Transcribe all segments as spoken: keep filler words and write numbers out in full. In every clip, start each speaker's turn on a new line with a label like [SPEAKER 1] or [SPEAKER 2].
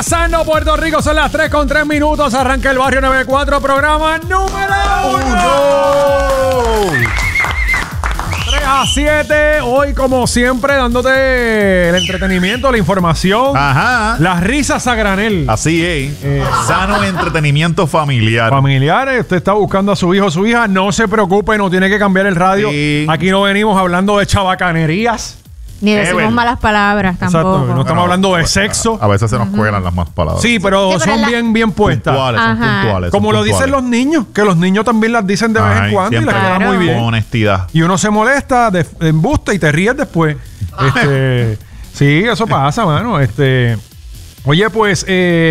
[SPEAKER 1] Sintonizando Puerto Rico, son las tres con tres minutos. Arranca el Barrio noventa y cuatro, programa número uno. tres a siete. Hoy, como siempre, dándote el entretenimiento, la información.
[SPEAKER 2] Ajá.
[SPEAKER 1] Las risas a granel.
[SPEAKER 2] Así es. Eh, Sano entretenimiento familiar.
[SPEAKER 1] Familiares, usted está buscando a su hijo o su hija, no se preocupe, no tiene que cambiar el radio.
[SPEAKER 2] Sí.
[SPEAKER 1] Aquí no venimos hablando de chabacanerías.
[SPEAKER 3] Ni decimos
[SPEAKER 2] Ever.
[SPEAKER 3] malas palabras tampoco.
[SPEAKER 1] Exacto, no estamos
[SPEAKER 2] Bueno,
[SPEAKER 1] hablando de
[SPEAKER 2] a-
[SPEAKER 1] sexo.
[SPEAKER 2] A, a veces se nos cuelan las más palabras.
[SPEAKER 1] Sí, pero
[SPEAKER 3] Sí, pero
[SPEAKER 1] son
[SPEAKER 3] la-
[SPEAKER 1] bien, bien puestas.
[SPEAKER 2] Puntuales, son
[SPEAKER 3] Ajá.
[SPEAKER 2] puntuales.
[SPEAKER 1] Como
[SPEAKER 2] son
[SPEAKER 1] lo dicen los
[SPEAKER 2] puntuales.
[SPEAKER 1] niños, que los niños también las dicen de vez en
[SPEAKER 2] Ay,
[SPEAKER 1] cuando y
[SPEAKER 2] siempre.
[SPEAKER 1] las quedan
[SPEAKER 3] Claro.
[SPEAKER 1] muy bien.
[SPEAKER 2] Con honestidad.
[SPEAKER 1] Y uno se molesta, de, embusta y te ríes después. Este, sí, eso pasa, mano. Este, oye, pues,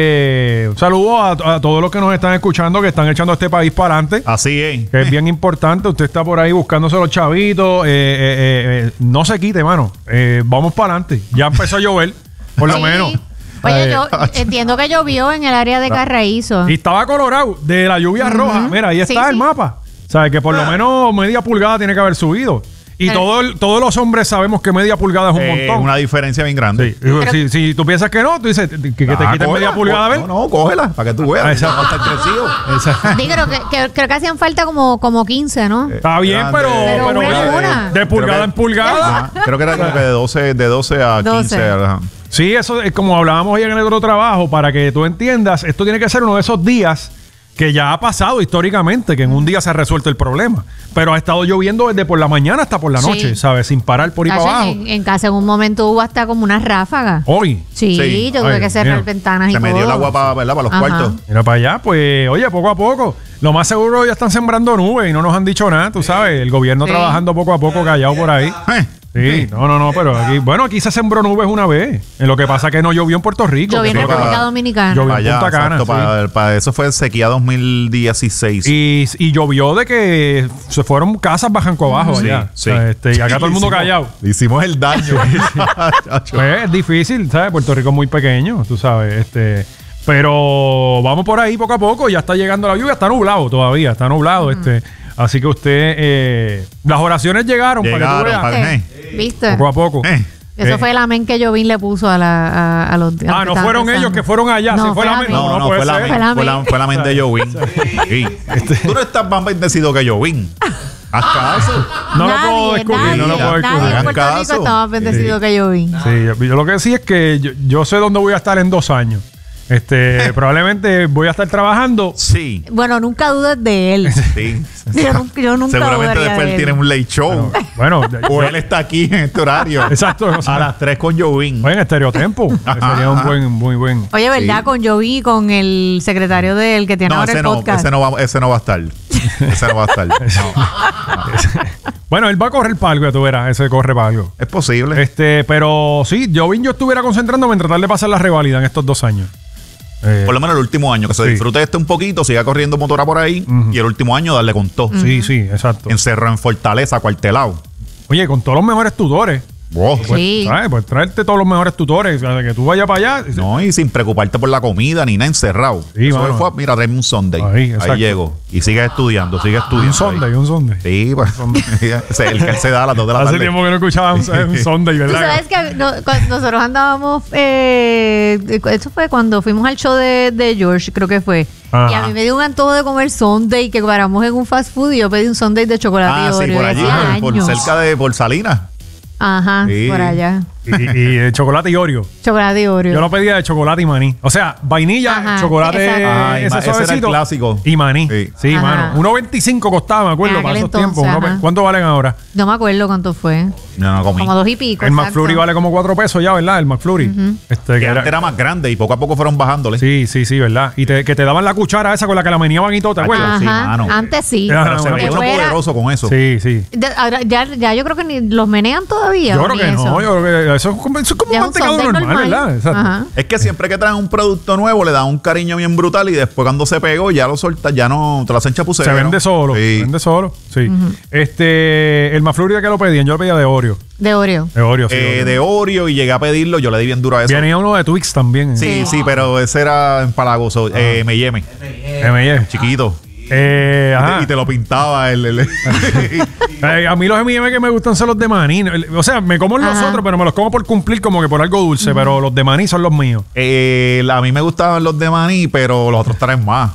[SPEAKER 1] eh, un saludo a, a todos los que nos están escuchando, que están echando este país para adelante.
[SPEAKER 2] Así es.
[SPEAKER 1] Que es bien importante. Usted está por ahí buscándose los chavitos. eh, eh, eh, no se quite, mano. Eh, vamos para adelante. Ya empezó a llover, por lo
[SPEAKER 3] Sí.
[SPEAKER 1] menos.
[SPEAKER 3] Oye,
[SPEAKER 1] Eh,
[SPEAKER 3] yo entiendo que llovió en el área de Carraízo.
[SPEAKER 1] Y estaba colorado de la lluvia roja. Mira, ahí está
[SPEAKER 3] Sí,
[SPEAKER 1] el
[SPEAKER 3] sí.
[SPEAKER 1] mapa. O sea, que por lo menos media pulgada tiene que haber subido. Y
[SPEAKER 3] Pero-
[SPEAKER 1] todo el- todos los hombres sabemos que media pulgada es un
[SPEAKER 2] Eh,
[SPEAKER 1] montón.
[SPEAKER 2] una diferencia bien grande.
[SPEAKER 1] Sí. Si, si tú piensas que no, tú dices que, que te
[SPEAKER 2] Ah,
[SPEAKER 1] quiten
[SPEAKER 2] cógela,
[SPEAKER 1] media pulgada,
[SPEAKER 2] co-
[SPEAKER 1] ¿ves?
[SPEAKER 2] No, no, cógela, para que tú veas.
[SPEAKER 1] Ah, esa-
[SPEAKER 2] No está crecido.
[SPEAKER 1] Esa-
[SPEAKER 3] Sí, creo que, que- creo que hacían falta como, como quince, ¿no?
[SPEAKER 1] Está bien,
[SPEAKER 2] Grande.
[SPEAKER 1] pero,
[SPEAKER 3] Pero
[SPEAKER 1] pero,
[SPEAKER 3] una,
[SPEAKER 1] oye,
[SPEAKER 3] una.
[SPEAKER 1] de pulgada
[SPEAKER 2] Creo
[SPEAKER 1] en
[SPEAKER 2] que-
[SPEAKER 1] pulgada.
[SPEAKER 2] Ajá. Creo que era como que de doce, de doce a
[SPEAKER 3] doce.
[SPEAKER 2] quince. Ajá.
[SPEAKER 1] Sí, eso es como hablábamos hoy en el otro trabajo, para que tú entiendas, esto tiene que ser uno de esos días que ya ha pasado históricamente, que en un día se ha resuelto el problema. Pero ha estado lloviendo desde por la mañana hasta por la
[SPEAKER 3] Sí.
[SPEAKER 1] noche, ¿sabes? Sin parar por ahí
[SPEAKER 3] Tacho,
[SPEAKER 1] para abajo.
[SPEAKER 3] en, en casa en un momento hubo hasta como una ráfaga.
[SPEAKER 1] Hoy.
[SPEAKER 3] Sí,
[SPEAKER 2] Sí.
[SPEAKER 3] yo tuve
[SPEAKER 1] Ay,
[SPEAKER 3] que cerrar
[SPEAKER 1] mira.
[SPEAKER 3] ventanas y
[SPEAKER 2] Se
[SPEAKER 3] todo.
[SPEAKER 2] me dio el agua para, ¿verdad? para los
[SPEAKER 3] Ajá.
[SPEAKER 2] cuartos.
[SPEAKER 1] Mira para allá, pues, oye, poco a poco. Lo más seguro ya están sembrando nubes y no nos han dicho nada, tú sabes. El gobierno
[SPEAKER 3] Sí.
[SPEAKER 1] trabajando poco a poco callado por ahí.
[SPEAKER 2] Eh,
[SPEAKER 1] Sí, no, no, no, pero aquí, bueno, aquí se sembró nubes una vez. En lo que pasa es que no llovió en Puerto Rico.
[SPEAKER 3] Llovió en
[SPEAKER 1] que fue
[SPEAKER 3] República
[SPEAKER 1] para-
[SPEAKER 3] Dominicana.
[SPEAKER 1] Llovió
[SPEAKER 2] para
[SPEAKER 1] en
[SPEAKER 2] allá,
[SPEAKER 1] Punta Cana.
[SPEAKER 2] exacto,
[SPEAKER 1] sí.
[SPEAKER 2] para, para eso fue sequía dos mil dieciséis.
[SPEAKER 1] Y, y llovió de que se fueron casas bajanco abajo
[SPEAKER 2] Sí,
[SPEAKER 1] allá.
[SPEAKER 2] sí.
[SPEAKER 1] O sea, este, y acá todo el mundo
[SPEAKER 2] Hicimos-
[SPEAKER 1] callado.
[SPEAKER 2] Hicimos el daño. Chacho.
[SPEAKER 1] Pues es difícil, ¿sabes? Puerto Rico es muy pequeño, tú sabes. Este, pero vamos por ahí poco a poco. Ya está llegando la lluvia. Está nublado todavía, está nublado. este Así que usted... eh, las oraciones llegaron, para que tú
[SPEAKER 2] Llegaron,
[SPEAKER 1] veas.
[SPEAKER 2] para-
[SPEAKER 3] ¿Viste? ¿Viste?
[SPEAKER 1] Poco a poco.
[SPEAKER 2] Eh.
[SPEAKER 3] Eso
[SPEAKER 1] Eh.
[SPEAKER 3] fue el amén que Jovín le puso a, la, a, a los... a los
[SPEAKER 1] Ah,
[SPEAKER 3] que
[SPEAKER 1] no
[SPEAKER 3] estaban
[SPEAKER 1] fueron
[SPEAKER 3] rezando.
[SPEAKER 1] ellos que fueron allá.
[SPEAKER 3] No,
[SPEAKER 1] se fue
[SPEAKER 3] fue
[SPEAKER 1] la
[SPEAKER 3] la
[SPEAKER 1] men-
[SPEAKER 3] men-
[SPEAKER 2] No, no,
[SPEAKER 1] puede
[SPEAKER 2] fue, la
[SPEAKER 1] ser.
[SPEAKER 2] men-
[SPEAKER 3] Fue la
[SPEAKER 2] fue, la,
[SPEAKER 3] men.
[SPEAKER 2] fue la mente de Jovín. Sí. Tú no estás más bendecido que Jovín. Haz caso.
[SPEAKER 1] No lo puedo
[SPEAKER 3] Nadie,
[SPEAKER 1] discutir,
[SPEAKER 3] nadie,
[SPEAKER 1] no lo puedo
[SPEAKER 3] nadie
[SPEAKER 1] discutir.
[SPEAKER 3] en
[SPEAKER 2] Hagan
[SPEAKER 3] Puerto Rico
[SPEAKER 2] caso.
[SPEAKER 3] estaba más bendecido que Jovín.
[SPEAKER 1] Sí, yo, yo lo que sí es que yo, yo sé dónde voy a estar en dos años. Este, probablemente voy a estar trabajando.
[SPEAKER 2] Sí.
[SPEAKER 3] Bueno, nunca dudes de él.
[SPEAKER 2] Sí.
[SPEAKER 3] Yo, nunca- yo nunca
[SPEAKER 2] Seguramente
[SPEAKER 3] dudaría
[SPEAKER 2] después
[SPEAKER 3] de
[SPEAKER 2] él
[SPEAKER 3] él.
[SPEAKER 2] tiene un late show.
[SPEAKER 1] Bueno,
[SPEAKER 2] O
[SPEAKER 1] yo-
[SPEAKER 2] él está aquí en este horario.
[SPEAKER 1] exacto. O sea,
[SPEAKER 2] A las tres con Jovín.
[SPEAKER 1] en Estereotempo. que sería un buen, muy buen.
[SPEAKER 3] Oye, ¿verdad?
[SPEAKER 2] Sí.
[SPEAKER 3] Con Jovín y con el secretario de él que tiene
[SPEAKER 2] No,
[SPEAKER 3] ahora
[SPEAKER 2] ese
[SPEAKER 3] el
[SPEAKER 2] no,
[SPEAKER 3] podcast.
[SPEAKER 2] ese no va, ese no va a estar. Ese no va a estar. No.
[SPEAKER 1] Bueno, él va a correr para algo, ya tú verás. Ese corre para algo.
[SPEAKER 2] Es posible.
[SPEAKER 1] Este, pero sí, yo vi, yo estuviera concentrándome en tratar de pasar la revalida en estos dos años. Eh,
[SPEAKER 2] Por lo menos el último año, que se
[SPEAKER 1] Sí.
[SPEAKER 2] disfrute este un poquito, siga corriendo motora por ahí.
[SPEAKER 1] Ujú.
[SPEAKER 2] Y el último año darle con todo.
[SPEAKER 1] Sí, sí, exacto.
[SPEAKER 2] Encerrado en Fortaleza, cuartelado.
[SPEAKER 1] Oye, con todos los mejores tutores.
[SPEAKER 2] Wow.
[SPEAKER 1] Pues,
[SPEAKER 3] Sí.
[SPEAKER 1] ¿sabes? Pues traerte todos los mejores tutores. O sea, que tú vayas para allá.
[SPEAKER 2] No, y sin preocuparte por la comida ni nada, encerrado.
[SPEAKER 1] Sí,
[SPEAKER 2] Eso
[SPEAKER 1] mano.
[SPEAKER 2] fue, mira, tráeme un Sunday.
[SPEAKER 1] Ahí,
[SPEAKER 2] Ahí,
[SPEAKER 1] exacto.
[SPEAKER 2] llego. Y sigue estudiando, sigue estudiando.
[SPEAKER 1] Un Sunday,
[SPEAKER 2] ahí.
[SPEAKER 1] un Sunday.
[SPEAKER 2] Sí, pues. ese es el que él se da a las dos de la
[SPEAKER 1] Hace
[SPEAKER 2] tarde.
[SPEAKER 1] tiempo que no escuchaba un, un Sunday,
[SPEAKER 3] Tú
[SPEAKER 1] ¿verdad?
[SPEAKER 3] sabes que no- cuando nosotros andábamos, eh, eso fue cuando fuimos al show de, de George, creo que fue.
[SPEAKER 1] Ajá.
[SPEAKER 3] Y a mí me dio un antojo de comer Sunday, que paramos en un fast food y yo pedí un Sunday de chocolate
[SPEAKER 2] Ah,
[SPEAKER 3] y
[SPEAKER 2] sí,
[SPEAKER 3] Oreo.
[SPEAKER 2] por
[SPEAKER 3] y
[SPEAKER 2] allí,
[SPEAKER 3] hacía
[SPEAKER 2] por, por
[SPEAKER 3] años.
[SPEAKER 2] cerca de por Salinas.
[SPEAKER 3] Ajá,
[SPEAKER 2] Sí.
[SPEAKER 3] por allá.
[SPEAKER 1] Y, y de chocolate y Oreo.
[SPEAKER 3] Chocolate y Oreo.
[SPEAKER 1] Yo lo pedía de chocolate y maní. O sea, vainilla,
[SPEAKER 3] Ajá,
[SPEAKER 1] chocolate,
[SPEAKER 3] exacto.
[SPEAKER 2] Ay,
[SPEAKER 1] ese
[SPEAKER 2] ma- ese era el
[SPEAKER 1] suavecito.
[SPEAKER 2] clásico.
[SPEAKER 1] Y maní.
[SPEAKER 2] Sí.
[SPEAKER 1] Sí,
[SPEAKER 3] Ajá.
[SPEAKER 1] mano. uno veinticinco costaba, me acuerdo,
[SPEAKER 3] En
[SPEAKER 1] para
[SPEAKER 3] aquel
[SPEAKER 1] esos tiempos.
[SPEAKER 3] entonces,
[SPEAKER 1] Uno ve-
[SPEAKER 3] ajá.
[SPEAKER 1] ¿Cuánto valen ahora?
[SPEAKER 3] No me acuerdo cuánto fue.
[SPEAKER 2] Yo no comí.
[SPEAKER 3] Como dos y pico.
[SPEAKER 1] El
[SPEAKER 3] exacto.
[SPEAKER 1] McFlurry vale como cuatro pesos ya, ¿verdad? El McFlurry. Este,
[SPEAKER 2] Que
[SPEAKER 1] que
[SPEAKER 2] antes
[SPEAKER 1] era-
[SPEAKER 2] era más grande y poco a poco fueron bajándole.
[SPEAKER 1] Sí, sí, sí, ¿verdad? Y te, que te daban la cuchara esa con la que la meneaban y todo, ¿te acuerdas?
[SPEAKER 2] Sí,
[SPEAKER 3] Ajá,
[SPEAKER 2] mano.
[SPEAKER 3] antes sí.
[SPEAKER 1] Ajá.
[SPEAKER 2] Pero se
[SPEAKER 1] Ah,
[SPEAKER 2] veía
[SPEAKER 1] bueno.
[SPEAKER 2] uno
[SPEAKER 3] Fuera-
[SPEAKER 2] poderoso con eso.
[SPEAKER 1] Sí, sí.
[SPEAKER 3] De- ahora ya, ya yo creo que ni los menean todavía.
[SPEAKER 1] Yo
[SPEAKER 3] ¿o
[SPEAKER 1] creo
[SPEAKER 3] ni
[SPEAKER 1] que
[SPEAKER 3] eso?
[SPEAKER 1] no, yo creo que eso es como, eso es como
[SPEAKER 3] Ya es un
[SPEAKER 1] mantecado
[SPEAKER 3] Sunday
[SPEAKER 1] normal,
[SPEAKER 3] normal.
[SPEAKER 1] ¿verdad? Exacto.
[SPEAKER 3] Ajá.
[SPEAKER 2] Es que siempre que traen un producto nuevo le dan un cariño bien brutal y después cuando se pegó ya lo soltas, ya no te lo hacen chapucero.
[SPEAKER 1] Se vende solo,
[SPEAKER 2] Sí.
[SPEAKER 1] se vende solo, sí. Este, el McFlurry de que lo pedían, yo lo pedía de Oreo.
[SPEAKER 3] De Oreo.
[SPEAKER 1] De Oreo, sí.
[SPEAKER 2] Eh,
[SPEAKER 1] Oreo.
[SPEAKER 2] de Oreo y llegué a pedirlo, yo le di bien duro a eso.
[SPEAKER 1] Venía uno de Twix también.
[SPEAKER 2] Sí, sí, pero ese era empalagoso. Eh, me llame.
[SPEAKER 1] M y M.
[SPEAKER 2] Chiquito.
[SPEAKER 1] Eh, ajá.
[SPEAKER 2] Y te lo pintaba el... el-
[SPEAKER 1] Eh, a mí los eme y eme que me gustan son los de maní. O sea, me como los
[SPEAKER 3] Ajá.
[SPEAKER 1] otros, pero me los como por cumplir como que por algo dulce. Pero los de maní son los míos.
[SPEAKER 2] Eh, a mí me gustaban los de maní, pero los otros traen más.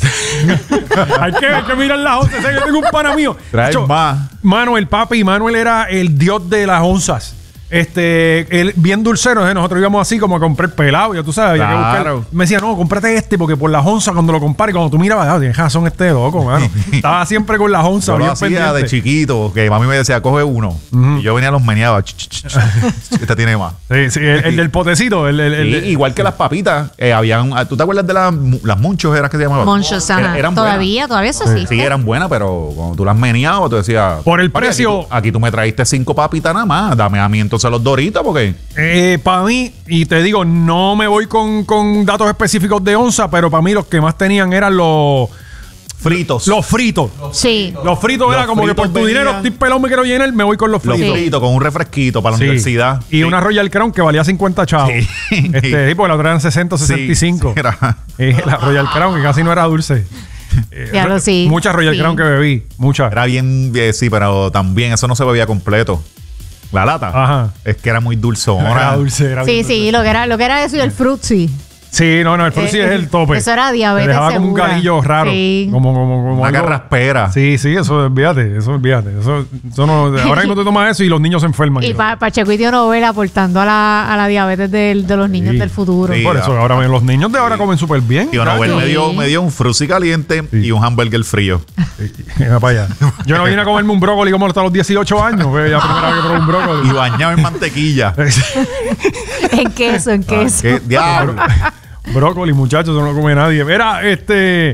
[SPEAKER 1] hay, que, hay que mirar las onzas. Yo tengo un pana mío.
[SPEAKER 2] Traen
[SPEAKER 1] De hecho,
[SPEAKER 2] más.
[SPEAKER 1] Manuel, papi, Manuel era el dios de las onzas. Este, él, bien dulcero, ¿eh? Nosotros íbamos así como a comprar pelado, ya tú sabes, había que
[SPEAKER 2] Claro.
[SPEAKER 1] buscar. Me decía, no, cómprate este, porque por las onzas, cuando lo compares, cuando tú mirabas, ah, tienes razón este loco, mano. Estaba siempre con las onzas,
[SPEAKER 2] Yo lo
[SPEAKER 1] bien
[SPEAKER 2] hacía
[SPEAKER 1] pendiente.
[SPEAKER 2] de chiquito, que mami me decía, coge uno. Y yo venía a los meneaba. Ch, ch, ch, ch. Este tiene más.
[SPEAKER 1] Sí, sí, el, el del potecito, el, el, el-
[SPEAKER 2] Sí, igual que las papitas, eh, habían, ¿tú te acuerdas de las, las munchos eras que se llamaban?
[SPEAKER 3] Monchos, ajá.
[SPEAKER 2] Era- eran
[SPEAKER 3] Todavía, todavía eso
[SPEAKER 2] buenas.
[SPEAKER 3] existe.
[SPEAKER 2] Sí, eran buenas, pero cuando tú las meneabas, tú decías...
[SPEAKER 1] Por el
[SPEAKER 2] "Papi,
[SPEAKER 1] precio-
[SPEAKER 2] Aquí tú, aquí tú me traíste cinco papitas nada más. Dame a mí entonces los Doritos, porque...
[SPEAKER 1] Eh, para mí, y te digo, no me voy con, con datos específicos de onza, pero para mí los que más tenían eran los,
[SPEAKER 2] Fritos.
[SPEAKER 1] los fritos.
[SPEAKER 3] Sí.
[SPEAKER 1] Los fritos
[SPEAKER 2] Los
[SPEAKER 1] era como que por tu
[SPEAKER 2] fritos
[SPEAKER 1] dinero,
[SPEAKER 2] venían-
[SPEAKER 1] estoy pelado, me quiero llenar, me voy con los
[SPEAKER 2] Los
[SPEAKER 1] fritos.
[SPEAKER 2] fritos con un refresquito para la
[SPEAKER 1] Sí.
[SPEAKER 2] universidad.
[SPEAKER 1] Y
[SPEAKER 2] Sí.
[SPEAKER 1] una Royal Crown que valía cincuenta chavos.
[SPEAKER 2] Sí.
[SPEAKER 1] Este, sí, porque la otra eran sesenta,
[SPEAKER 2] Sí,
[SPEAKER 1] sesenta y cinco.
[SPEAKER 2] sí, era-
[SPEAKER 1] Eh, la Royal Crown, que casi no era dulce. Eh,
[SPEAKER 3] Ya lo sí.
[SPEAKER 1] Muchas Royal
[SPEAKER 3] Sí.
[SPEAKER 1] Crown que bebí. Muchas.
[SPEAKER 2] Era bien, eh, sí, pero también eso no se bebía completo. La lata.
[SPEAKER 1] Ajá.
[SPEAKER 2] Es que era muy dulzona.
[SPEAKER 1] Era dulce, era
[SPEAKER 3] Sí,
[SPEAKER 1] bien dulce.
[SPEAKER 3] sí, lo que era, lo que era eso y el frutzi.
[SPEAKER 1] Sí, no, no, el Fruity
[SPEAKER 3] Eh,
[SPEAKER 1] es el tope.
[SPEAKER 3] eso era diabetes
[SPEAKER 1] Te dejaba como un
[SPEAKER 3] segura.
[SPEAKER 1] galillo raro.
[SPEAKER 3] Sí.
[SPEAKER 1] Como, como, como
[SPEAKER 2] Una
[SPEAKER 1] algo-
[SPEAKER 2] carraspera.
[SPEAKER 1] Sí, sí, eso, olvídate, eso, olvídate. Eso, eso no, ahora mismo te tomas eso y los niños se enferman.
[SPEAKER 3] Y pa Pacheco y Tío Nobel aportando a la, a la diabetes del- de los niños
[SPEAKER 1] Sí.
[SPEAKER 3] del futuro.
[SPEAKER 2] Sí.
[SPEAKER 1] Por eso, ahora los niños de ahora comen súper bien.
[SPEAKER 2] Tío Nobel
[SPEAKER 3] Sí.
[SPEAKER 2] me dio, me dio un frusi caliente y un hamburger frío.
[SPEAKER 1] Mira para allá. Yo no vine a comerme un brócoli como hasta los dieciocho años. Fue la primera vez que probé un brócoli.
[SPEAKER 2] Y bañado en mantequilla.
[SPEAKER 3] En queso, en queso.
[SPEAKER 2] ¿Qué diablo?
[SPEAKER 1] Brócoli, muchachos, eso no lo come nadie. Mira, este.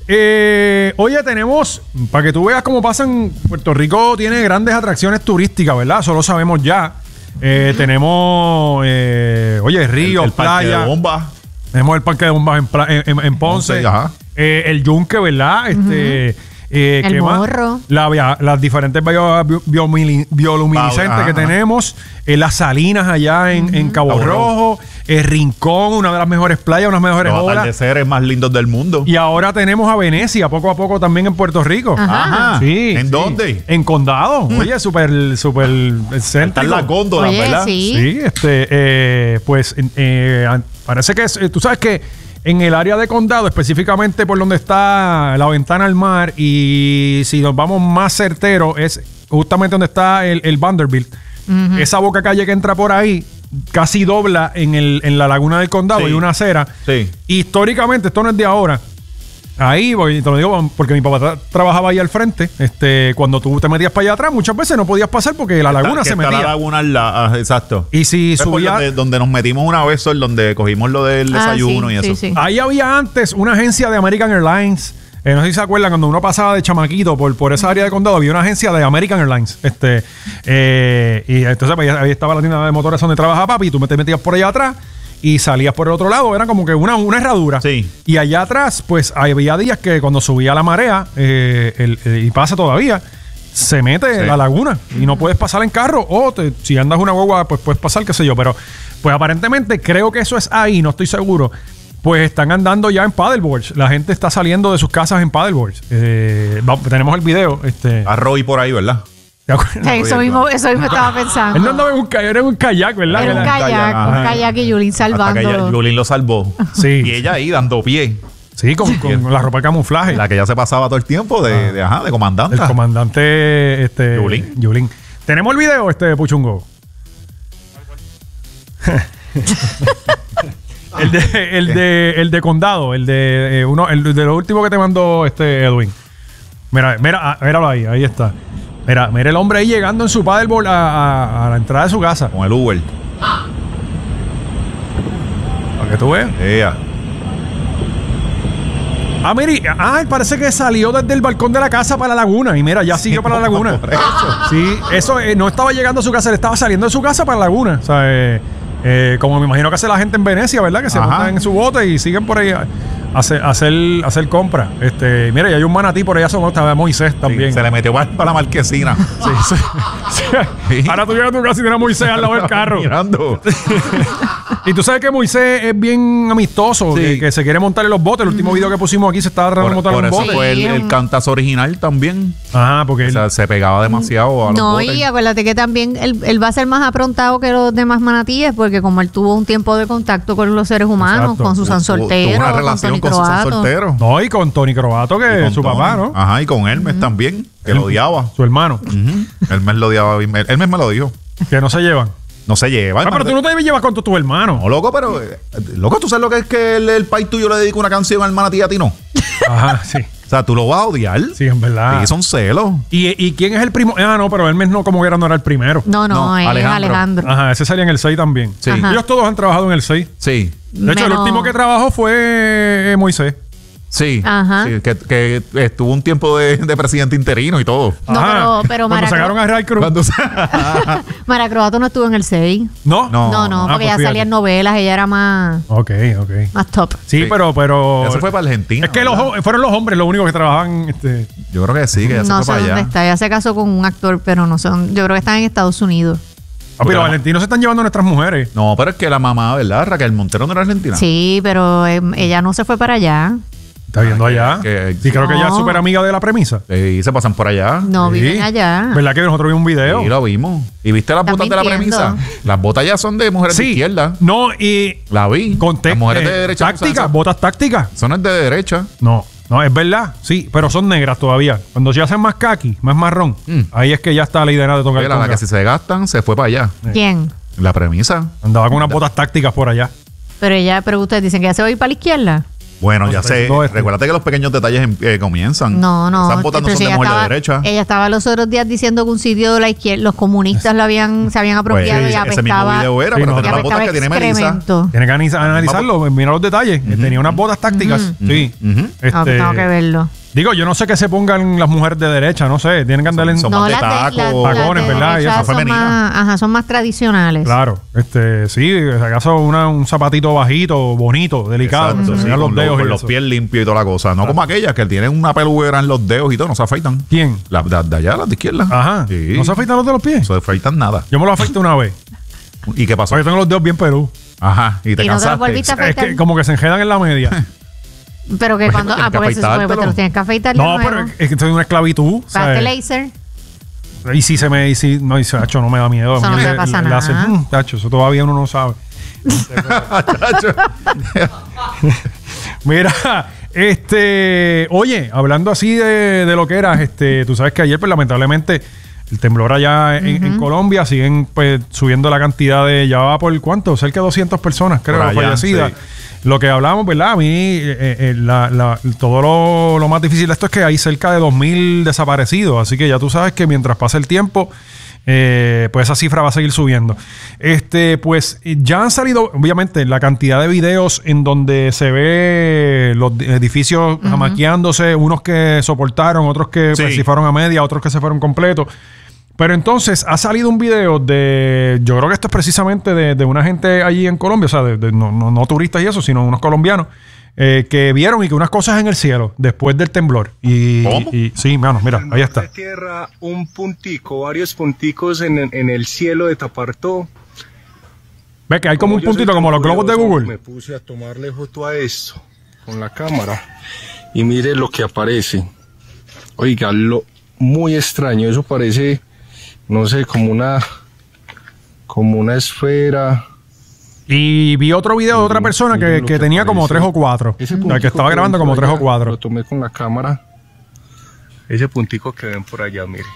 [SPEAKER 1] eh, oye, tenemos. Para que tú veas cómo pasan. Puerto Rico tiene grandes atracciones turísticas, ¿verdad? Eso lo sabemos ya. Eh, tenemos. eh, oye, ríos,
[SPEAKER 2] el parque
[SPEAKER 1] playa.
[SPEAKER 2] de bomba.
[SPEAKER 1] Tenemos el parque de bombas en, Pla- en, en- en Ponce.
[SPEAKER 2] Ponce, ajá.
[SPEAKER 1] Eh, el yunque, ¿verdad? Este. eh,
[SPEAKER 3] El
[SPEAKER 1] ¿qué más?
[SPEAKER 3] morro.
[SPEAKER 1] La via- las diferentes bio- bio- biomili- bioluminiscentes
[SPEAKER 2] Ajá,
[SPEAKER 1] que
[SPEAKER 2] ajá.
[SPEAKER 1] tenemos. eh, las salinas allá en, en Cabo,
[SPEAKER 2] Cabo
[SPEAKER 1] Rojo. El Rincón, una de las mejores playas, unas mejores
[SPEAKER 2] Los
[SPEAKER 1] olas.
[SPEAKER 2] atardeceres más lindos del mundo.
[SPEAKER 1] Y ahora tenemos a Venecia, poco a poco también en Puerto Rico.
[SPEAKER 2] Ajá.
[SPEAKER 1] Sí.
[SPEAKER 2] ¿En
[SPEAKER 1] sí.
[SPEAKER 2] dónde?
[SPEAKER 1] En Condado. Oye, súper, súper céntrico.
[SPEAKER 2] Están las góndolas,
[SPEAKER 3] Oye,
[SPEAKER 2] ¿verdad?
[SPEAKER 3] sí.
[SPEAKER 1] Sí, este, eh, pues eh, an- parece que es, eh, tú sabes que en el área de Condado, específicamente por donde está la ventana al mar, y si nos vamos más certero, es justamente donde está el, el Vanderbilt. Esa boca calle que entra por ahí casi dobla en, el, en la laguna del Condado
[SPEAKER 2] Sí.
[SPEAKER 1] y una acera.
[SPEAKER 2] Sí.
[SPEAKER 1] Históricamente, esto no es de ahora. Ahí, voy, te lo digo porque mi papá tra- trabajaba ahí al frente. Este, cuando tú te metías para allá atrás, muchas veces no podías pasar porque la laguna
[SPEAKER 2] Que
[SPEAKER 1] se
[SPEAKER 2] está
[SPEAKER 1] metía.
[SPEAKER 2] la laguna al la- ah, exacto.
[SPEAKER 1] Y si
[SPEAKER 2] Es por
[SPEAKER 1] subía.
[SPEAKER 2] donde, donde nos metimos una vez, el donde cogimos lo del
[SPEAKER 3] Ah,
[SPEAKER 2] desayuno
[SPEAKER 3] sí,
[SPEAKER 2] y
[SPEAKER 3] sí,
[SPEAKER 2] eso.
[SPEAKER 3] sí.
[SPEAKER 1] Ahí había antes una agencia de American Airlines. Eh, no sé si se acuerdan, cuando uno pasaba de chamaquito por, por esa área de condado, había una agencia de American Airlines. Este, eh, y entonces pues, ahí estaba la tienda de motores donde trabajaba papi, y tú te metías por allá atrás y salías por el otro lado. Era como que una, una herradura.
[SPEAKER 2] Sí.
[SPEAKER 1] Y allá atrás, pues había días que cuando subía la marea, eh, el- el- y pasa todavía, se mete
[SPEAKER 2] Sí.
[SPEAKER 1] la laguna y no puedes pasar en carro. O te- si andas una guagua, pues puedes pasar, qué sé yo. Pero, pues aparentemente creo que eso es ahí, no estoy seguro. Pues están andando ya en paddleboards. La gente está saliendo de sus casas en paddleboards. Eh, va- tenemos el video. Este,
[SPEAKER 2] A Roy por ahí, ¿verdad?
[SPEAKER 1] ¿te acuerdas?
[SPEAKER 3] Eso mismo, eso mismo estaba pensando.
[SPEAKER 1] Él no andaba en un, kayak, era en un kayak, ¿verdad?
[SPEAKER 3] Era un
[SPEAKER 1] Era-
[SPEAKER 3] kayak,
[SPEAKER 2] Ajá.
[SPEAKER 3] un kayak y Yulín
[SPEAKER 2] Hasta que
[SPEAKER 3] salvándolo.
[SPEAKER 2] ella- Yulín lo salvó.
[SPEAKER 1] Sí.
[SPEAKER 2] Y ella ahí dando pie.
[SPEAKER 1] Sí, con, con la ropa de camuflaje.
[SPEAKER 2] La que ya se pasaba todo el tiempo de, de, ajá, de comandante.
[SPEAKER 1] El comandante este,
[SPEAKER 2] Yulín.
[SPEAKER 1] Yulín. ¿Tenemos el video, este Puchungo? el, de, el, de, el de Condado, el de eh, uno, el de lo último que te mandó este Edwin. Mira, mira, ah, míralo ahí, ahí está. Mira, mira el hombre ahí llegando en su paddleboard a, a, a la entrada de su casa.
[SPEAKER 2] Con el Uber.
[SPEAKER 1] Para que tú veas.
[SPEAKER 2] Ella.
[SPEAKER 1] Ah, mire, ah, parece que salió desde el balcón de la casa para la laguna. Y mira, ya siguió para la laguna.
[SPEAKER 2] Por eso.
[SPEAKER 1] Sí, eso eh, no estaba llegando a su casa, él estaba saliendo de su casa para la laguna. O sea, eh, eh, como me imagino que hace la gente en Venecia, ¿verdad? Que se
[SPEAKER 2] Ajá.
[SPEAKER 1] montan en su bote y siguen por ahí a a hacer, a hacer, a hacer compras. Este, mira, y hay un manatí por allá, somos, estaba Moisés también.
[SPEAKER 2] Sí, se le metió para la marquesina.
[SPEAKER 1] Sí, sí.
[SPEAKER 2] Sí.
[SPEAKER 1] Ahora tú llegas a tu casa y tienes a Moisés al lado del carro.
[SPEAKER 2] Mirando.
[SPEAKER 1] Y tú sabes que Moisés es bien amistoso,
[SPEAKER 2] Sí.
[SPEAKER 1] que, que se quiere montar en los botes. El último video que pusimos aquí se estaba tratando de
[SPEAKER 2] Por,
[SPEAKER 1] montar
[SPEAKER 2] por
[SPEAKER 1] en un
[SPEAKER 2] eso
[SPEAKER 1] bote.
[SPEAKER 2] fue el,
[SPEAKER 3] Sí,
[SPEAKER 2] el
[SPEAKER 3] un-
[SPEAKER 2] cantazo original también.
[SPEAKER 1] Ajá, porque
[SPEAKER 2] O
[SPEAKER 1] él-
[SPEAKER 2] sea, se pegaba demasiado a los
[SPEAKER 3] No,
[SPEAKER 2] botes.
[SPEAKER 3] y acuérdate que también él, él va a ser más aprontado que los demás manatíes, porque como él tuvo un tiempo de contacto con los seres humanos,
[SPEAKER 1] Exacto.
[SPEAKER 3] con Susan
[SPEAKER 2] Tuvo- tuvo
[SPEAKER 3] Soltero,
[SPEAKER 2] una
[SPEAKER 3] con
[SPEAKER 2] relación
[SPEAKER 3] Tony
[SPEAKER 2] con Susan
[SPEAKER 3] Croato.
[SPEAKER 2] Soltero.
[SPEAKER 1] No, y con Tony Croato, que
[SPEAKER 2] Y
[SPEAKER 1] es
[SPEAKER 2] con
[SPEAKER 1] su
[SPEAKER 2] Tony.
[SPEAKER 1] papá, ¿no?
[SPEAKER 2] Ajá, y con Hermes también, que lo odiaba.
[SPEAKER 1] Su hermano.
[SPEAKER 2] Ujú. Hermes lo odiaba. Hermes Hermes me lo dijo.
[SPEAKER 1] Que no se llevan.
[SPEAKER 2] No se lleva.
[SPEAKER 1] Ah, pero tú no te llevas con tus tu hermanos.
[SPEAKER 2] No, loco, pero... eh, loco, ¿tú sabes lo que es que el, el país tuyo le dedica una canción al manatí y a ti no?
[SPEAKER 1] Ajá, sí.
[SPEAKER 2] O sea, tú lo vas a odiar.
[SPEAKER 1] Sí, en verdad.
[SPEAKER 2] Sí, son celos.
[SPEAKER 1] ¿Y, ¿Y quién es el primo? Ah, no, pero Hermes no, como que era, no era el primero.
[SPEAKER 3] No, no,
[SPEAKER 2] No,
[SPEAKER 3] es
[SPEAKER 2] Alejandro.
[SPEAKER 3] Alejandro.
[SPEAKER 1] Ajá, ese salía en el seis también.
[SPEAKER 2] Sí.
[SPEAKER 3] Ajá.
[SPEAKER 1] Ellos todos han trabajado en el seis.
[SPEAKER 2] Sí.
[SPEAKER 1] De hecho, el
[SPEAKER 3] Menos-
[SPEAKER 1] último que trabajó fue eh, Moisés.
[SPEAKER 2] Sí.
[SPEAKER 3] Ajá.
[SPEAKER 2] Sí, que, que estuvo un tiempo de, de presidente interino y todo.
[SPEAKER 3] No, pero- pero
[SPEAKER 1] Cuando
[SPEAKER 3] Mara
[SPEAKER 1] sacaron a Ray Cruz.
[SPEAKER 2] Cuando se-
[SPEAKER 3] Mara Croato no estuvo en el seis.
[SPEAKER 1] ¿No?
[SPEAKER 2] No.
[SPEAKER 3] No, no,
[SPEAKER 1] Ah,
[SPEAKER 3] porque
[SPEAKER 1] pues
[SPEAKER 3] ya
[SPEAKER 1] fíjate.
[SPEAKER 3] salía en novelas, ella era más,
[SPEAKER 1] Ok, ok.
[SPEAKER 3] más top.
[SPEAKER 1] Sí,
[SPEAKER 2] Sí.
[SPEAKER 1] pero, pero.
[SPEAKER 2] Eso fue para Argentina.
[SPEAKER 1] Es que los,
[SPEAKER 2] ¿verdad?
[SPEAKER 1] ho- fueron los hombres los únicos que trabajaban. Este,
[SPEAKER 2] Yo creo que sí, que ya
[SPEAKER 3] No
[SPEAKER 2] se
[SPEAKER 3] sé
[SPEAKER 2] fue
[SPEAKER 3] dónde
[SPEAKER 2] para allá.
[SPEAKER 3] está. Ella se casó con un actor, pero no son. Yo creo que están en Estados Unidos.
[SPEAKER 1] ah, pero
[SPEAKER 2] Porque
[SPEAKER 1] los
[SPEAKER 2] la-
[SPEAKER 1] argentinos se están llevando a nuestras mujeres.
[SPEAKER 2] No, pero es que la mamá, ¿verdad? Raquel Montero no era argentina.
[SPEAKER 3] Sí, pero eh, ella no se fue para allá.
[SPEAKER 1] Está viendo
[SPEAKER 2] Ah, que-
[SPEAKER 1] allá.
[SPEAKER 2] que-
[SPEAKER 1] sí, creo que ella es
[SPEAKER 3] No.
[SPEAKER 1] súper amiga de la premisa.
[SPEAKER 2] Y se pasan por allá.
[SPEAKER 3] No
[SPEAKER 1] Sí.
[SPEAKER 3] viven allá.
[SPEAKER 1] ¿Verdad que nosotros vimos un video?
[SPEAKER 2] Y lo vimos. ¿Y viste las
[SPEAKER 3] Estás
[SPEAKER 2] botas de la
[SPEAKER 3] mintiendo.
[SPEAKER 2] premisa? Las botas ya son de mujeres de
[SPEAKER 1] Sí.
[SPEAKER 2] izquierda.
[SPEAKER 1] No, y.
[SPEAKER 2] La vi.
[SPEAKER 1] Con te-
[SPEAKER 2] Las mujeres de
[SPEAKER 1] eh,
[SPEAKER 2] derecha. usan
[SPEAKER 1] tácticas,
[SPEAKER 2] eso.
[SPEAKER 1] botas tácticas.
[SPEAKER 2] Eso no es de derecha.
[SPEAKER 1] No, no, es verdad. Sí, pero son negras todavía. Cuando se hacen más kaki, más marrón,
[SPEAKER 2] Mm.
[SPEAKER 1] ahí es que ya está la idea de tocar
[SPEAKER 2] Mira, la
[SPEAKER 1] conga.
[SPEAKER 2] que si se gastan, se fue para allá.
[SPEAKER 3] ¿Quién?
[SPEAKER 2] La premisa.
[SPEAKER 1] Andaba con unas botas tácticas por allá.
[SPEAKER 3] Pero ella, pero ustedes dicen que ella se va a ir para la izquierda.
[SPEAKER 2] Bueno,
[SPEAKER 1] No,
[SPEAKER 2] ya
[SPEAKER 1] está
[SPEAKER 2] sé.
[SPEAKER 1] diciendo este.
[SPEAKER 2] Recuérdate que los pequeños detalles em- eh, comienzan.
[SPEAKER 3] No, no.
[SPEAKER 2] Esas botas no
[SPEAKER 3] pero
[SPEAKER 2] son
[SPEAKER 3] si
[SPEAKER 2] de
[SPEAKER 3] ella
[SPEAKER 2] mujer
[SPEAKER 3] estaba-
[SPEAKER 2] de derecha.
[SPEAKER 3] Ella estaba los otros días diciendo que un sitio de la izquierda, los comunistas lo habían, se habían
[SPEAKER 2] Pues,
[SPEAKER 3] apropiado y
[SPEAKER 2] ese mismo
[SPEAKER 3] apestaba.
[SPEAKER 2] video era,
[SPEAKER 1] Sí,
[SPEAKER 2] pero
[SPEAKER 1] no,
[SPEAKER 2] tenía
[SPEAKER 3] y
[SPEAKER 2] las botas
[SPEAKER 3] apestaba
[SPEAKER 2] que tiene Melissa.
[SPEAKER 3] excremento.
[SPEAKER 1] Tienes que analiza- analizarlo, mira los detalles. Eh, Tenía unas botas tácticas. Sí.
[SPEAKER 2] Ujú.
[SPEAKER 1] Este,
[SPEAKER 3] Ah, tengo que verlo.
[SPEAKER 1] Digo, yo no sé qué se pongan las mujeres de derecha, no sé. Tienen que andar en.
[SPEAKER 2] Son más de
[SPEAKER 3] las
[SPEAKER 2] taco,
[SPEAKER 3] las-
[SPEAKER 1] tacones,
[SPEAKER 3] las de
[SPEAKER 1] ¿verdad? Y
[SPEAKER 3] derecha
[SPEAKER 1] esa
[SPEAKER 3] son
[SPEAKER 2] femenina.
[SPEAKER 3] más, ajá, son más tradicionales.
[SPEAKER 1] Claro, este, sí, si acaso una- un zapatito bajito, bonito, delicado,
[SPEAKER 2] Exacto,
[SPEAKER 1] que se
[SPEAKER 2] sí,
[SPEAKER 1] vean los
[SPEAKER 2] con,
[SPEAKER 1] dedos
[SPEAKER 2] los,
[SPEAKER 1] y
[SPEAKER 2] con los
[SPEAKER 1] eso.
[SPEAKER 2] pies limpios y toda la cosa. No como aquellas que tienen una peluera en los dedos y todo, no se afeitan.
[SPEAKER 1] ¿Quién?
[SPEAKER 2] Las de, de allá, las de izquierda.
[SPEAKER 1] Ajá.
[SPEAKER 2] Sí.
[SPEAKER 1] ¿No se afeitan los de los pies?
[SPEAKER 2] No se afeitan nada.
[SPEAKER 1] Yo me lo afeité una vez.
[SPEAKER 2] ¿Y qué pasó?
[SPEAKER 1] Porque tengo los dedos bien peludos.
[SPEAKER 2] Ajá. Y te
[SPEAKER 3] ¿Y no te los
[SPEAKER 2] cansaste.
[SPEAKER 3] volviste a
[SPEAKER 1] Es
[SPEAKER 3] afeitar?
[SPEAKER 1] que como que se enredan en la media.
[SPEAKER 3] Pero que
[SPEAKER 2] Pues,
[SPEAKER 3] cuando.
[SPEAKER 2] tienes
[SPEAKER 3] Ah,
[SPEAKER 2] que
[SPEAKER 3] porque se supone que
[SPEAKER 2] afeitártelo.
[SPEAKER 3] te los tienes que afeitar.
[SPEAKER 1] No, pero es es que estoy en una esclavitud.
[SPEAKER 3] Hazte
[SPEAKER 1] ¿sabes?
[SPEAKER 3] laser.
[SPEAKER 1] Y si se me. Y si, no, y si, tacho, no me da miedo.
[SPEAKER 3] Eso
[SPEAKER 1] A mí
[SPEAKER 3] no
[SPEAKER 1] el-
[SPEAKER 3] te pasa
[SPEAKER 1] el
[SPEAKER 3] nada.
[SPEAKER 1] láser, mm, tacho, eso todavía uno no sabe.
[SPEAKER 2] Chacho.
[SPEAKER 1] Mira, este, oye, hablando así de, de lo que era, este, tú sabes que ayer, pues lamentablemente, el temblor allá en, en Colombia, siguen pues subiendo la cantidad de, ya va por cuánto, cerca de doscientas personas, creo,
[SPEAKER 2] Por allá,
[SPEAKER 1] fallecidas.
[SPEAKER 2] sí.
[SPEAKER 1] Lo que hablábamos, ¿verdad? A mí, eh, eh, la- la- todo lo, lo más difícil de esto es que hay cerca de dos mil desaparecidos, así que ya tú sabes que mientras pase el tiempo, eh, pues esa cifra va a seguir subiendo. Este, pues ya han salido, obviamente, la cantidad de videos en donde se ve los edificios jamaqueándose, unos que soportaron, otros que
[SPEAKER 2] Sí.
[SPEAKER 1] pues, se fueron a media, otros que se fueron completos. Pero entonces ha salido un video de, yo creo que esto es precisamente de, de una gente allí en Colombia, o sea, de, de- no, no, no turistas y eso, sino unos colombianos, eh, que vieron y que unas cosas en el cielo después del temblor. Y,
[SPEAKER 2] ¿Cómo?
[SPEAKER 1] y- sí, mano, mira, ahí está.
[SPEAKER 4] De tierra, un puntico, varios punticos en, en el cielo de Tapartó.
[SPEAKER 1] Ve que hay como un
[SPEAKER 4] yo soy
[SPEAKER 1] puntito, como los globos de
[SPEAKER 4] curioso,
[SPEAKER 1] Google.
[SPEAKER 4] Me puse a tomarle foto a esto con la cámara y mire lo que aparece. Oiga, lo muy extraño, eso parece, no sé, como una, como una esfera.
[SPEAKER 1] Y vi otro video de otra persona
[SPEAKER 4] Miren
[SPEAKER 1] que,
[SPEAKER 4] lo
[SPEAKER 1] que
[SPEAKER 4] que
[SPEAKER 1] tenía como
[SPEAKER 4] parece.
[SPEAKER 1] tres o cuatro.
[SPEAKER 4] Ese
[SPEAKER 1] O sea, que
[SPEAKER 4] puntico
[SPEAKER 1] estaba
[SPEAKER 4] que
[SPEAKER 1] grabando
[SPEAKER 4] ven
[SPEAKER 1] como
[SPEAKER 4] por
[SPEAKER 1] tres o
[SPEAKER 4] allá,
[SPEAKER 1] cuatro.
[SPEAKER 4] Lo tomé con la cámara. Ese puntico que ven por allá, mire.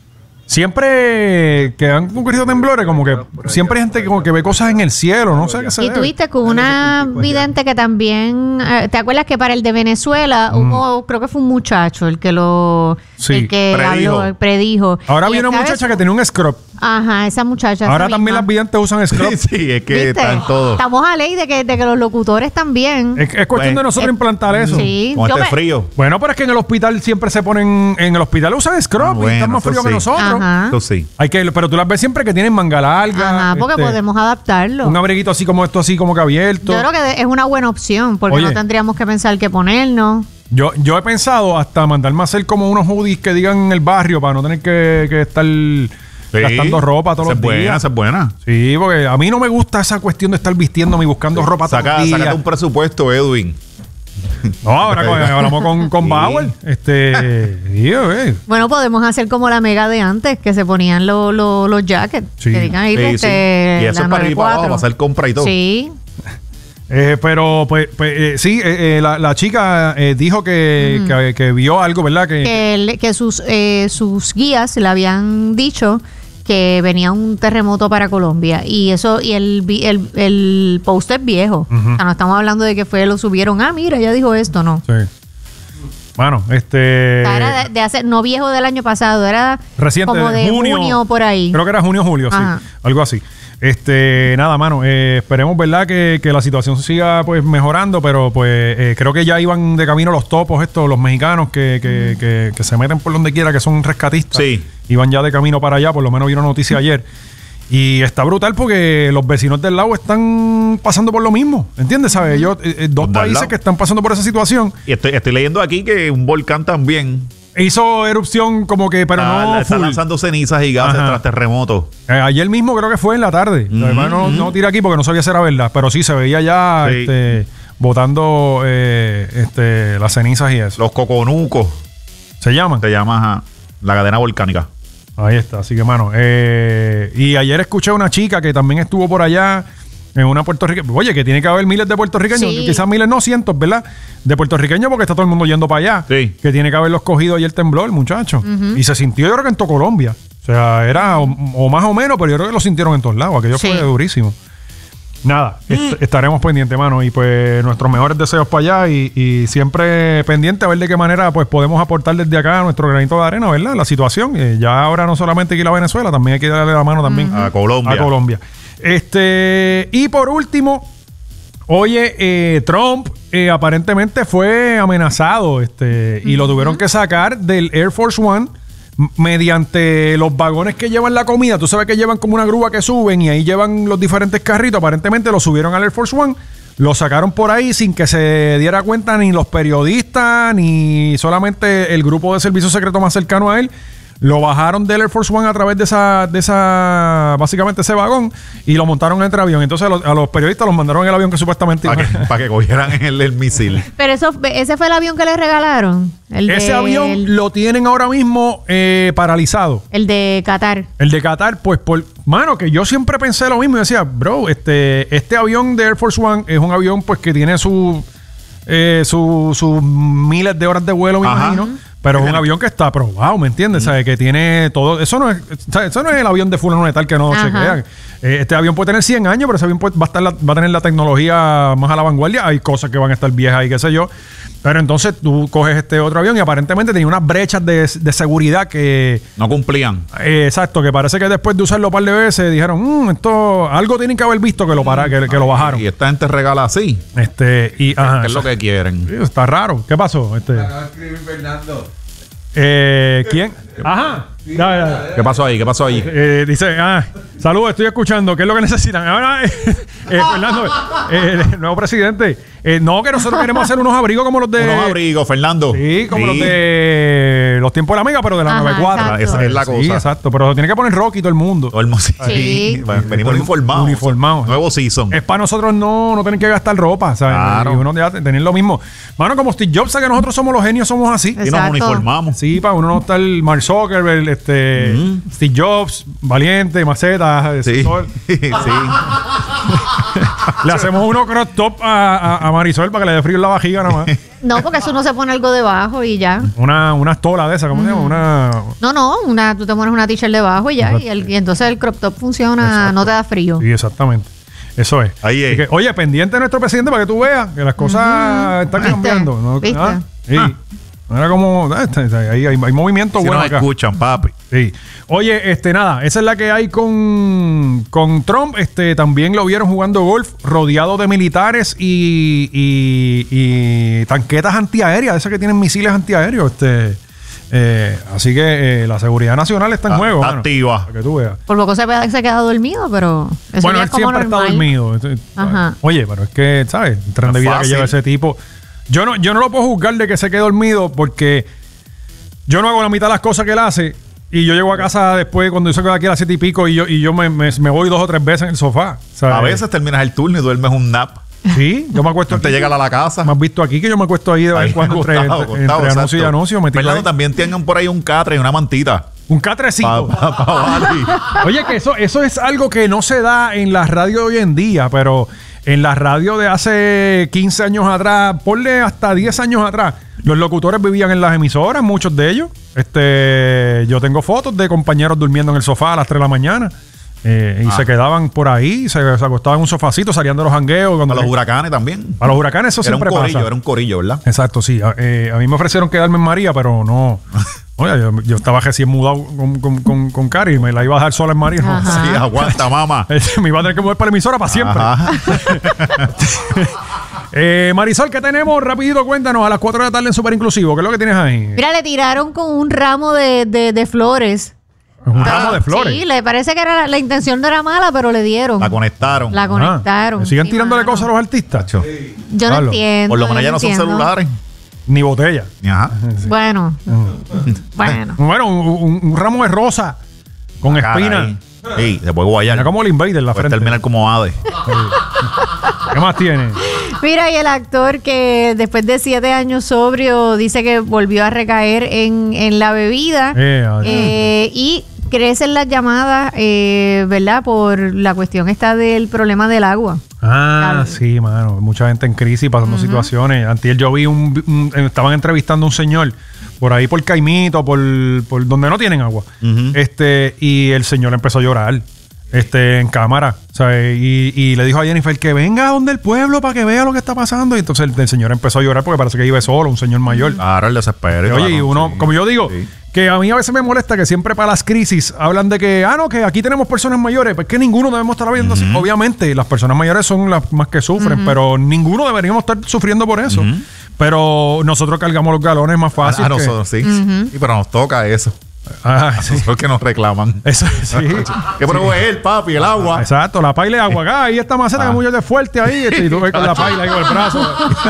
[SPEAKER 1] Siempre que han ocurrido temblores, como que siempre hay gente como que ve cosas en el cielo, no sé qué se
[SPEAKER 3] Y
[SPEAKER 1] debe.
[SPEAKER 3] tuviste con una vidente que también, eh, ¿te acuerdas que para el de Venezuela hubo, creo que fue un muchacho el que lo,
[SPEAKER 1] Mm. Sí,
[SPEAKER 3] el que
[SPEAKER 2] predijo.
[SPEAKER 3] habló, predijo.
[SPEAKER 1] Ahora
[SPEAKER 3] Y
[SPEAKER 1] vi una
[SPEAKER 3] esta
[SPEAKER 1] muchacha
[SPEAKER 3] vez-
[SPEAKER 1] que tenía un scrub.
[SPEAKER 3] Ajá, esa muchacha.
[SPEAKER 1] Ahora
[SPEAKER 3] esa
[SPEAKER 1] también
[SPEAKER 3] misma.
[SPEAKER 1] las videntes usan scrub.
[SPEAKER 2] Sí, es que
[SPEAKER 3] ¿Viste?
[SPEAKER 2] están todos.
[SPEAKER 3] Estamos a ley de que, de que los locutores también.
[SPEAKER 1] Es, es cuestión
[SPEAKER 2] Bueno,
[SPEAKER 1] de nosotros
[SPEAKER 3] eh,
[SPEAKER 1] implantar eso.
[SPEAKER 3] Sí,
[SPEAKER 2] Con
[SPEAKER 3] yo
[SPEAKER 2] este
[SPEAKER 3] me-
[SPEAKER 2] frío.
[SPEAKER 1] Bueno, pero es que en el hospital siempre se ponen, en el hospital usan scrub
[SPEAKER 2] Ah,
[SPEAKER 1] y
[SPEAKER 2] bueno,
[SPEAKER 1] están más
[SPEAKER 2] eso
[SPEAKER 1] fríos que
[SPEAKER 2] sí.
[SPEAKER 1] nosotros.
[SPEAKER 3] Ajá.
[SPEAKER 2] Eso sí.
[SPEAKER 1] Hay que, pero tú las ves siempre que tienen manga larga.
[SPEAKER 3] Ajá, porque
[SPEAKER 1] este,
[SPEAKER 3] podemos adaptarlo.
[SPEAKER 1] un abriguito así como esto, así como que abierto.
[SPEAKER 3] Yo creo que de- es una buena opción porque
[SPEAKER 1] Oye.
[SPEAKER 3] no tendríamos que pensar qué ponernos.
[SPEAKER 1] Yo, yo he pensado hasta mandarme a hacer como unos hoodies que digan en el barrio para no tener que, que estar
[SPEAKER 2] Sí.
[SPEAKER 1] gastando ropa todos
[SPEAKER 2] Esa
[SPEAKER 1] los
[SPEAKER 2] es buena,
[SPEAKER 1] días.
[SPEAKER 2] esa es buena.
[SPEAKER 1] Sí, porque a mí no me gusta esa cuestión de estar vistiéndome y buscando ropa todos
[SPEAKER 2] Saca,
[SPEAKER 1] los días.
[SPEAKER 2] sácate un presupuesto, Edwin.
[SPEAKER 1] No, ahora con- hablamos con, con
[SPEAKER 2] Sí.
[SPEAKER 1] Bauer. Este, sí, eh.
[SPEAKER 3] Bueno, podemos hacer como la mega de antes, que se ponían lo- lo- los jackets.
[SPEAKER 1] Sí.
[SPEAKER 3] Que digan ahí,
[SPEAKER 2] Sí,
[SPEAKER 3] este,
[SPEAKER 2] sí. Y eso
[SPEAKER 3] la
[SPEAKER 2] es para ir para abajo, para
[SPEAKER 3] noventa y cuatro.
[SPEAKER 2] hacer compra y todo.
[SPEAKER 3] Sí.
[SPEAKER 1] Eh, pero, pues, pues, eh, sí, eh, eh, la, la chica eh, dijo que, que, que vio algo, ¿verdad? Que,
[SPEAKER 3] Que, el- que sus, eh, sus guías le habían dicho que venía un terremoto para Colombia. Y eso, y el, vi- el, el post es viejo.
[SPEAKER 1] Ujú.
[SPEAKER 3] O sea, no estamos hablando de que fue, lo subieron. Ah, mira, ya dijo esto, no.
[SPEAKER 1] sí. Bueno, este.
[SPEAKER 3] O sea, era de, de hacer, no viejo del año pasado, era
[SPEAKER 1] Reciente,
[SPEAKER 3] como de
[SPEAKER 1] junio,
[SPEAKER 3] junio, por ahí.
[SPEAKER 1] Creo que era junio o julio,
[SPEAKER 3] Ajá.
[SPEAKER 1] sí. Algo así. Este, nada, mano. eh, esperemos, ¿verdad? Que, que la situación siga pues mejorando, pero pues eh, creo que ya iban de camino los topos estos, los mexicanos que, que, que, que se meten por donde quiera, que son rescatistas.
[SPEAKER 2] Sí.
[SPEAKER 1] Iban ya de camino para allá, por lo menos vi una noticia ayer. Y está brutal porque los vecinos del lago están pasando por lo mismo. ¿Entiendes? ¿Sabes? Ellos, eh, eh, dos
[SPEAKER 2] Los del
[SPEAKER 1] países
[SPEAKER 2] lago.
[SPEAKER 1] que están pasando por esa situación.
[SPEAKER 2] Y estoy, estoy leyendo aquí que un volcán también
[SPEAKER 1] Hizo erupción como que, pero
[SPEAKER 2] está,
[SPEAKER 1] no
[SPEAKER 2] está
[SPEAKER 1] full.
[SPEAKER 2] lanzando cenizas y gases
[SPEAKER 1] Ajá.
[SPEAKER 2] tras terremotos.
[SPEAKER 1] Eh, ayer mismo creo que fue en la tarde.
[SPEAKER 2] Mm,
[SPEAKER 1] Además, no,
[SPEAKER 2] mm.
[SPEAKER 1] no tiré aquí porque no sabía si era verdad. Pero sí se veía ya
[SPEAKER 2] Sí.
[SPEAKER 1] este, botando eh, este, las cenizas y eso.
[SPEAKER 2] Los coconucos
[SPEAKER 1] ¿Se llaman?
[SPEAKER 2] se llama ajá, la cadena volcánica.
[SPEAKER 1] Ahí está. Así que, mano. eh, y ayer escuché a una chica que también estuvo por allá en una puertorriqueña. Oye, que tiene que haber miles de puertorriqueños.
[SPEAKER 3] Sí.
[SPEAKER 1] Quizás miles, no cientos, ¿verdad? De puertorriqueños porque está todo el mundo yendo para allá.
[SPEAKER 2] Sí.
[SPEAKER 1] Que tiene que haberlos cogido ayer temblor, muchacho. Y se sintió, yo creo que en todo Colombia. O sea, era o, o más o menos, pero yo creo que lo sintieron en todos lados. Aquello
[SPEAKER 3] Sí.
[SPEAKER 1] fue durísimo. Nada, est- estaremos pendientes, mano. Y pues nuestros mejores deseos para allá y, y siempre pendiente a ver de qué manera pues podemos aportar desde acá nuestro granito de arena, ¿verdad? La situación. Eh, ya ahora no solamente hay que ir a Venezuela, también hay que darle la mano también
[SPEAKER 2] A Colombia.
[SPEAKER 1] a Colombia. Este, y por último, oye, eh, Trump eh, aparentemente fue amenazado este, y lo tuvieron que sacar del Air Force One m- mediante los vagones que llevan la comida. Tú sabes que llevan como una grúa que suben y ahí llevan los diferentes carritos. Aparentemente lo subieron al Air Force One, lo sacaron por ahí sin que se diera cuenta ni los periodistas ni solamente el grupo de servicio secreto más cercano a él. Lo bajaron del Air Force One a través de esa, de esa, básicamente ese vagón y lo montaron en el avión. Entonces a los, a los periodistas los mandaron en el avión que supuestamente
[SPEAKER 2] Para
[SPEAKER 1] iba-
[SPEAKER 2] que, pa' que cogieran el, el misil.
[SPEAKER 3] Pero eso, ese fue el avión que le regalaron. El de,
[SPEAKER 1] Ese avión
[SPEAKER 3] el,
[SPEAKER 1] lo tienen ahora mismo eh, paralizado.
[SPEAKER 3] el de Qatar.
[SPEAKER 1] El de Qatar, pues por mano, que yo siempre pensé lo mismo y decía, bro, este, este avión de Air Force One es un avión pues que tiene su, eh, su- sus miles de horas de vuelo, me
[SPEAKER 2] Ajá.
[SPEAKER 1] imagino. Pero es un avión que está aprobado, ¿me entiendes? ¿Sabes? Que tiene todo. Eso no es, ¿sabes? Eso no es el avión de fulano de tal que no
[SPEAKER 3] Ajá.
[SPEAKER 1] chequean. Eh, este avión puede tener cien años, pero ese avión puede- va, a estar la- va a tener la tecnología más a la vanguardia. Hay cosas que van a estar viejas y qué sé yo. Pero entonces tú coges este otro avión y aparentemente tenía unas brechas de, de seguridad que.
[SPEAKER 2] No cumplían.
[SPEAKER 1] Eh, exacto, que parece que después de usarlo un par de veces dijeron, "Mm, esto algo tienen que haber visto que lo para, que, que lo bajaron.
[SPEAKER 2] Y esta gente regala así.
[SPEAKER 1] Este, y ajá,
[SPEAKER 2] ¿Qué es lo que quieren?
[SPEAKER 1] sí, está raro. ¿Qué pasó? Este,
[SPEAKER 5] Acaba de escribir Fernando.
[SPEAKER 1] eh, ¿quién? Ajá. Dale, dale.
[SPEAKER 2] ¿Qué pasó ahí? ¿Qué pasó ahí?
[SPEAKER 1] Eh, dice, ah, saludos, estoy escuchando. ¿Qué es lo que necesitan? Ahora, eh, eh, Fernando, eh, el nuevo presidente. eh, no, que nosotros queremos hacer unos abrigos como los de.
[SPEAKER 2] Unos abrigos, Fernando.
[SPEAKER 1] Sí, como
[SPEAKER 2] Sí.
[SPEAKER 1] los de los tiempos de la amiga, pero de la
[SPEAKER 3] Ajá,
[SPEAKER 1] noventa y cuatro.
[SPEAKER 3] exacto.
[SPEAKER 2] Esa es la
[SPEAKER 1] Sí,
[SPEAKER 2] cosa.
[SPEAKER 1] exacto. Pero tiene que poner Rocky todo el mundo.
[SPEAKER 2] Todo el mundo-
[SPEAKER 3] Sí.
[SPEAKER 2] Bueno, venimos uniformados.
[SPEAKER 1] Uniformados.
[SPEAKER 2] Nuevo season.
[SPEAKER 1] Es para nosotros no, no tener que gastar ropa, ¿sabes?
[SPEAKER 2] Claro.
[SPEAKER 1] Y uno ya te- tener lo mismo. Mano, como Steve Jobs, ¿sabes que nosotros somos los genios, somos así?
[SPEAKER 2] Y nos
[SPEAKER 3] Exacto.
[SPEAKER 2] uniformamos.
[SPEAKER 1] Sí, para uno no está el Mark Zuckerberg, este,
[SPEAKER 2] Ujú.
[SPEAKER 1] Steve Jobs, Valiente, Maceta.
[SPEAKER 2] Sí.
[SPEAKER 1] Sol.
[SPEAKER 2] sí.
[SPEAKER 1] Le hacemos uno crop top a, a- a Marisol para que le dé frío en la vajiga nada más.
[SPEAKER 3] No, porque eso no se pone algo debajo y ya.
[SPEAKER 1] Una, una estola de esa, ¿cómo se llama? Una...
[SPEAKER 3] No, no, una, tú te pones una t-shirt debajo y ya. Y, el- y entonces el crop top funciona,
[SPEAKER 1] Exacto.
[SPEAKER 3] no te da frío.
[SPEAKER 1] Sí, exactamente. Eso es.
[SPEAKER 2] Ahí es.
[SPEAKER 1] Así que, oye, pendiente de nuestro presidente para que tú veas que las cosas están
[SPEAKER 3] ¿Viste?
[SPEAKER 1] cambiando. ¿no?
[SPEAKER 3] ¿Viste?
[SPEAKER 1] Ah, sí.
[SPEAKER 2] Ah.
[SPEAKER 1] Era como... ah, este, Hay, hay, hay movimiento
[SPEAKER 2] Si
[SPEAKER 1] bueno
[SPEAKER 2] nos
[SPEAKER 1] acá.
[SPEAKER 2] escuchan, papi.
[SPEAKER 1] Sí. Oye, este, nada, esa es la que hay con, con Trump. Este, también lo vieron jugando golf, rodeado de militares y, y, y tanquetas antiaéreas, esas que tienen misiles antiaéreos. Este, eh, así que eh, la seguridad nacional está en
[SPEAKER 2] Ah,
[SPEAKER 1] juego.
[SPEAKER 2] está
[SPEAKER 1] mano,
[SPEAKER 2] activa.
[SPEAKER 1] para que tú veas.
[SPEAKER 3] Por poco se, ve- se queda dormido, pero eso
[SPEAKER 1] Bueno,
[SPEAKER 3] ya
[SPEAKER 1] él
[SPEAKER 3] es como
[SPEAKER 1] siempre está
[SPEAKER 3] normal.
[SPEAKER 1] dormido. Este,
[SPEAKER 3] Ajá.
[SPEAKER 1] Oye, pero es que, ¿sabes? El tren
[SPEAKER 2] No
[SPEAKER 1] de
[SPEAKER 2] es
[SPEAKER 1] vida que
[SPEAKER 2] fácil.
[SPEAKER 1] lleva ese tipo. Yo no, yo no lo puedo juzgar de que se quede dormido porque yo no hago la mitad de las cosas que él hace Y yo llego a casa después, cuando yo salgo de aquí a las siete y pico, y yo, y yo me, me, me voy dos o tres veces en el sofá. ¿Sabes?
[SPEAKER 2] A veces terminas el turno y duermes un nap.
[SPEAKER 1] Sí, yo me acuesto
[SPEAKER 2] No te
[SPEAKER 1] aquí.
[SPEAKER 2] llega a la casa.
[SPEAKER 1] Me has visto aquí que yo me acuesto ahí de vez en cuando entre,
[SPEAKER 2] Gustavo,
[SPEAKER 1] entre,
[SPEAKER 2] Gustavo,
[SPEAKER 1] entre anuncio y
[SPEAKER 2] exacto.
[SPEAKER 1] anuncio. metido
[SPEAKER 2] Fernando,
[SPEAKER 1] ahí.
[SPEAKER 2] también tienen por ahí un catre y una mantita.
[SPEAKER 1] Un catrecito.
[SPEAKER 2] Pa, pa, pa, Bali.
[SPEAKER 1] Oye, que eso, eso es algo que no se da en la radio hoy en día, pero en la radio de hace quince años atrás, ponle hasta diez años atrás, los locutores vivían en las emisoras, muchos de ellos. Este, yo tengo fotos de compañeros durmiendo en el sofá a las tres de la mañana. Eh, y
[SPEAKER 2] Ah.
[SPEAKER 1] se quedaban por ahí, se, se acostaban en un sofacito, salían de los jangueos. Cuando
[SPEAKER 2] A los huracanes también.
[SPEAKER 1] a los huracanes eso
[SPEAKER 2] Era un
[SPEAKER 1] siempre
[SPEAKER 2] corillo,
[SPEAKER 1] pasa.
[SPEAKER 2] era un corillo, ¿verdad?
[SPEAKER 1] Exacto, sí. A, eh, a mí me ofrecieron quedarme en María, pero no. Oye, yo, yo estaba recién mudado con, con, con, con Cari y me la iba a dejar sola en María. No.
[SPEAKER 3] Ajá.
[SPEAKER 2] Sí, aguanta, mamá.
[SPEAKER 1] Me iba a tener que mover para la emisora para siempre.
[SPEAKER 2] Ajá.
[SPEAKER 1] Eh, Marisol, ¿qué tenemos? Rapidito, cuéntanos. A las cuatro de la tarde en Super Inclusivo. ¿Qué es lo que tienes ahí?
[SPEAKER 3] Mira, le tiraron con un ramo de, de, de flores.
[SPEAKER 1] Un ramo de flores.
[SPEAKER 3] Sí, le parece que era la, la intención no era mala, pero le dieron.
[SPEAKER 2] La conectaron.
[SPEAKER 3] La conectaron.
[SPEAKER 1] Ah, ¿siguen
[SPEAKER 3] sí,
[SPEAKER 1] tirándole
[SPEAKER 3] mano.
[SPEAKER 1] cosas a los artistas?
[SPEAKER 3] Yo no
[SPEAKER 1] Pablo,
[SPEAKER 3] entiendo.
[SPEAKER 2] Por lo
[SPEAKER 3] yo
[SPEAKER 2] menos ya no son
[SPEAKER 3] entiendo.
[SPEAKER 2] celulares.
[SPEAKER 1] Ni botella.
[SPEAKER 2] Ajá.
[SPEAKER 3] Bueno, bueno.
[SPEAKER 1] Bueno, un, un- un ramo de rosa con espina.
[SPEAKER 2] Caray. Sí, se puede guayar.
[SPEAKER 1] Mira como el Invader la
[SPEAKER 2] Puede
[SPEAKER 1] frente.
[SPEAKER 2] terminar como Ade.
[SPEAKER 1] ¿Qué más tiene?
[SPEAKER 3] Mira, y el actor que después de siete años sobrio dice que volvió a recaer en, en la bebida.
[SPEAKER 1] Eh, adiós.
[SPEAKER 3] Eh, y crecen las llamadas, eh, ¿verdad? Por la cuestión esta del problema del agua.
[SPEAKER 1] Ah,
[SPEAKER 3] Claro.
[SPEAKER 1] sí, mano. Mucha gente en crisis pasando situaciones. Antier yo vi un, un- Estaban entrevistando a un señor por ahí por Caimito, por, por donde no tienen agua.
[SPEAKER 2] Ujú.
[SPEAKER 1] Este, y el señor empezó a llorar. Este, en cámara. O sea, y, y le dijo a Jennifer que venga a donde el pueblo para que vea lo que está pasando. Y entonces el, el señor empezó a llorar porque parece que vive solo, un señor mayor.
[SPEAKER 2] Claro, el desespero. y
[SPEAKER 1] Oye,
[SPEAKER 2] claro,
[SPEAKER 1] y uno,
[SPEAKER 2] sí.
[SPEAKER 1] como yo digo,
[SPEAKER 2] Sí.
[SPEAKER 1] que a mí a veces me molesta que siempre para las crisis hablan de que, ah, no, que aquí tenemos personas mayores, pues que ninguno debemos estar viendo así. Obviamente, las personas mayores son las más que sufren, pero ninguno deberíamos estar sufriendo por eso. Pero nosotros cargamos los galones más fácil.
[SPEAKER 2] A
[SPEAKER 1] que-
[SPEAKER 2] nosotros, sí. Sí, pero nos toca eso.
[SPEAKER 1] Ah, sí.
[SPEAKER 2] Nosotros que nos reclaman.
[SPEAKER 1] Eso, sí.
[SPEAKER 2] ¿Qué provee el papi? El agua.
[SPEAKER 1] Exacto, la paila de agua acá, ahí esta maceta que
[SPEAKER 2] Ah.
[SPEAKER 1] muy de fuerte ahí, este, y tú ves con la paila ahí con el brazo.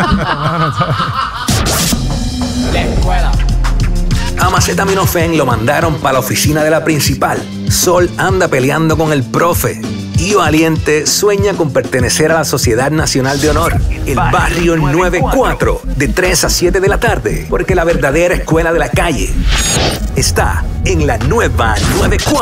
[SPEAKER 5] Amacetaminofen lo mandaron para la oficina de la principal. Sol anda peleando con el profe. Y Valiente sueña con pertenecer a la Sociedad Nacional de Honor, el Barrio noventa y cuatro, de tres a siete de la tarde, porque la verdadera escuela de la calle está en la nueva noventa y cuatro.